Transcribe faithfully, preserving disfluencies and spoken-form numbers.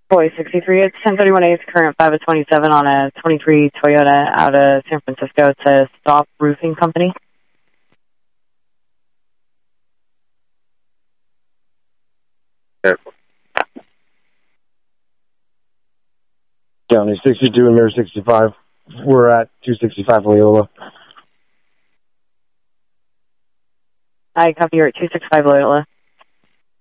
Boy sixty-three, it's ten thirty-one A, current five of twenty-seven on a twenty-three Toyota out of San Francisco to Stop Roofing Company. Careful. County sixty-two and Mirror sixty-five. We're at two sixty-five Loyola. I copy, you're at two sixty-five Loyola.